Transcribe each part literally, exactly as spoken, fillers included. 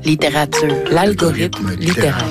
Littérature. L'algorithme littéraire.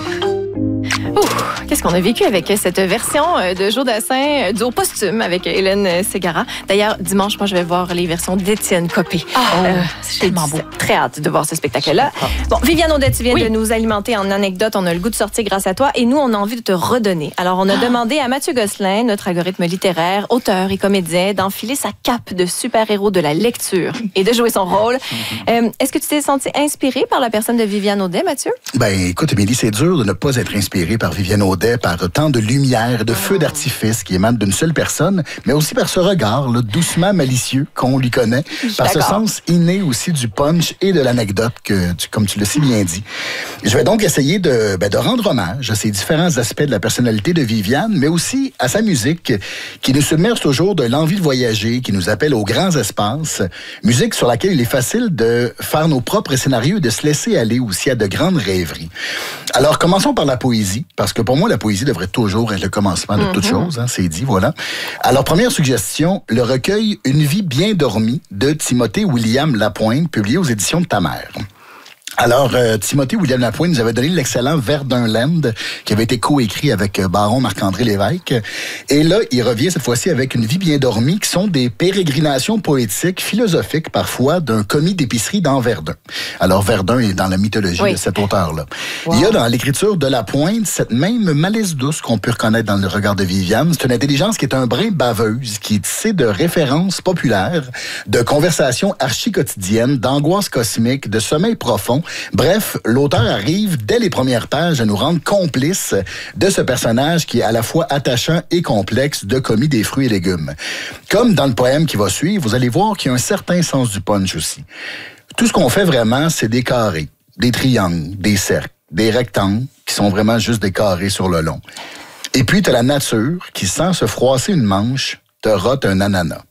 Ouh, qu'est-ce qu'on a vécu avec cette version de Joe Dassin, duo posthume avec Hélène Ségara. D'ailleurs, dimanche, moi, je vais voir les versions d'Étienne Copé. Oh, euh, c'est tellement beau. Très hâte de voir ce spectacle-là. Ah. Bon, Viviane Audet, tu viens oui. de nous alimenter en anecdotes. On a le goût de sortir grâce à toi et nous, on a envie de te redonner. Alors, on a ah. demandé à Mathieu Gosselin, notre algorithme littéraire, auteur et comédien, d'enfiler sa cape de super-héros de la lecture et de jouer son rôle. euh, est-ce que tu t'es senti inspiré par la personne de Viviane Audet, Mathieu? Ben, écoute, Émilie, c'est dur de ne pas être inspiré par Viviane Audet, par tant de lumière, de feux d'artifice qui émanent d'une seule personne, mais aussi par ce regard là, doucement malicieux qu'on lui connaît, par ce sens inné aussi du punch et de l'anecdote, que tu, comme tu l'as si bien dit. Je vais donc essayer de, ben, de rendre hommage à ces différents aspects de la personnalité de Viviane, mais aussi à sa musique qui nous submerge toujours de l'envie de voyager, qui nous appelle aux grands espaces, musique sur laquelle il est facile de faire nos propres scénarios et de se laisser aller aussi à de grandes rêveries. Alors, commençons par la poésie, parce que pour moi, la poésie devrait toujours être le commencement de mm-hmm. toute chose, hein, c'est dit, voilà. Alors, première suggestion, le recueil « Une vie bien dormie » de Timothée William Lapointe, publié aux éditions de Ta Mère. Alors, euh, Timothée William Lapointe nous avait donné l'excellent Verdun-Land, qui avait été coécrit avec euh, baron Marc-André Lévesque. Et là, il revient cette fois-ci avec Une vie bien dormie, qui sont des pérégrinations poétiques, philosophiques parfois, d'un commis d'épicerie dans Verdun. Alors, Verdun est dans la mythologie oui. de cet auteur-là. Wow. Il y a dans l'écriture de Lapointe cette même malice douce qu'on peut reconnaître dans le regard de Viviane. C'est une intelligence qui est un brin baveuse, qui est tissée de références populaires, de conversations archi-quotidiennes, d'angoisses cosmiques, de sommeil profond. Bref, l'auteur arrive dès les premières pages à nous rendre complices de ce personnage qui est à la fois attachant et complexe de commis des fruits et légumes. Comme dans le poème qui va suivre, vous allez voir qu'il y a un certain sens du punch aussi. Tout ce qu'on fait vraiment, c'est des carrés, des triangles, des cercles, des rectangles qui sont vraiment juste des carrés sur le long. Et puis, t'as la nature qui, sans se froisser une manche, te rote un ananas.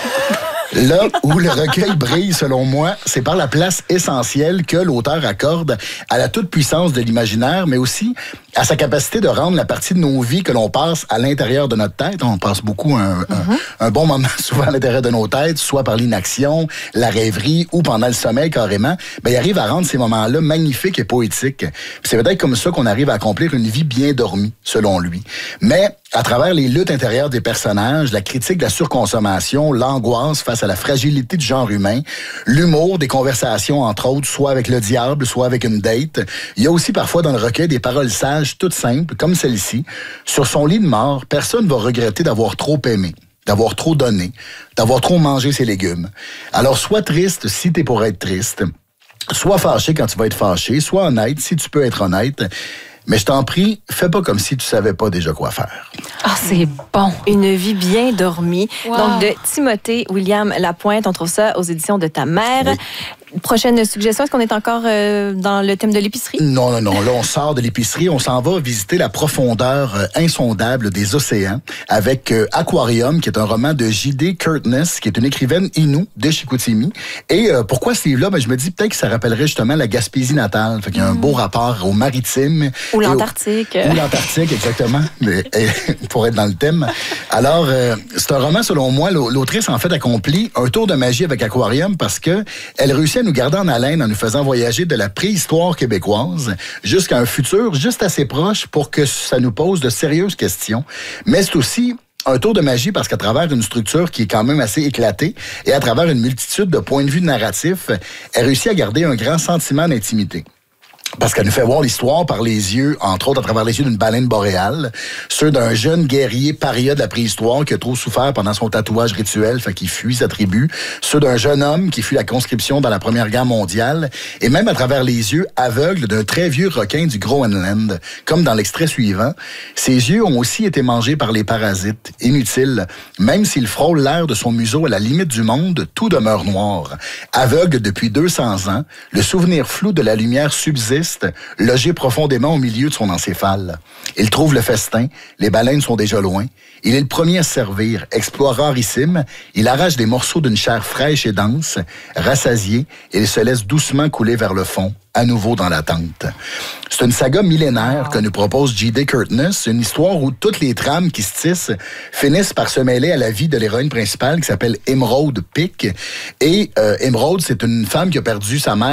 Là où le recueil brille, selon moi, c'est par la place essentielle que l'auteur accorde à la toute-puissance de l'imaginaire, mais aussi à sa capacité de rendre la partie de nos vies que l'on passe à l'intérieur de notre tête. On passe beaucoup un, mm-hmm. un, un bon moment souvent à l'intérieur de nos têtes, soit par l'inaction, la rêverie ou pendant le sommeil carrément. Ben, il arrive à rendre ces moments-là magnifiques et poétiques. Puis c'est peut-être comme ça qu'on arrive à accomplir une vie bien dormie, selon lui. Mais à travers les luttes intérieures des personnages, la critique de la surconsommation, l'angoisse face à la fragilité du genre humain, l'humour des conversations, entre autres, soit avec le diable, soit avec une date. Il y a aussi parfois dans le recueil des paroles sages toutes simples, comme celle-ci. Sur son lit de mort, personne ne va regretter d'avoir trop aimé, d'avoir trop donné, d'avoir trop mangé ses légumes. Alors, sois triste si t'es pour être triste, sois fâché quand tu vas être fâché, sois honnête si tu peux être honnête. Mais je t'en prie, fais pas comme si tu savais pas déjà quoi faire. Ah, c'est bon. Une vie bien dormie. Wow. Donc, de Timothée William Lapointe. On trouve ça aux éditions de Ta Mère. Oui. Prochaine suggestion, est-ce qu'on est encore euh, dans le thème de l'épicerie? Non, non, non. Là, on sort de l'épicerie. On s'en va visiter la profondeur euh, insondable des océans avec euh, Aquarium, qui est un roman de J D Curtness, qui est une écrivaine Innu de Chicoutimi. Et euh, pourquoi ce livre-là? Ben, je me dis peut-être que ça rappellerait justement la Gaspésie natale. Fait qu'il y a un mmh. beau rapport au maritime. Ou l'Antarctique. Au... Ou l'Antarctique, exactement. Mais, et, pour être dans le thème. Alors, euh, c'est un roman, selon moi, l'autrice, en fait, accomplit un tour de magie avec Aquarium parce que elle réussit à nous garder en haleine en nous faisant voyager de la préhistoire québécoise jusqu'à un futur juste assez proche pour que ça nous pose de sérieuses questions. Mais c'est aussi un tour de magie parce qu'à travers une structure qui est quand même assez éclatée et à travers une multitude de points de vue narratifs, elle réussit à garder un grand sentiment d'intimité. Parce qu'elle nous fait voir l'histoire par les yeux, entre autres à travers les yeux d'une baleine boréale, ceux d'un jeune guerrier paria de la préhistoire qui a trop souffert pendant son tatouage rituel, fait qu'il fuit sa tribu, ceux d'un jeune homme qui fuit la conscription dans la Première Guerre mondiale, et même à travers les yeux aveugles d'un très vieux requin du Groenland, comme dans l'extrait suivant. Ses yeux ont aussi été mangés par les parasites, inutiles, même s'il frôle l'air de son museau à la limite du monde, tout demeure noir. Aveugle depuis deux cents ans, le souvenir flou de la lumière subsiste, logé profondément au milieu de son encéphale. Il trouve le festin, les baleines sont déjà loin. Il est le premier à se servir, exploit rarissime. Il arrache des morceaux d'une chair fraîche et dense. Rassasié, il se laisse doucement couler vers le fond, à nouveau dans l'attente. C'est une saga millénaire que nous propose J D Curtness, une histoire où toutes les trames qui se tissent finissent par se mêler à la vie de l'héroïne principale qui s'appelle Émeraude Pic. Et euh, Émeraude, c'est une femme qui a perdu sa mère